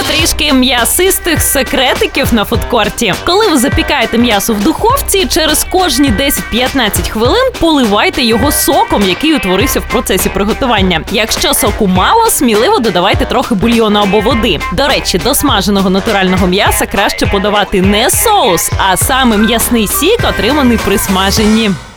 трішки м'ясистих секретиків на фудкорті. Коли ви запікаєте м'ясо в духовці, через кожні 10-15 хвилин поливайте його соком, який утворився в процесі приготування. Якщо соку мало, сміливо додавайте трохи бульйону або води. До речі, до смаженого натурального м'яса краще подавати не соус, а саме м'ясний сік, отриманий при смаженні.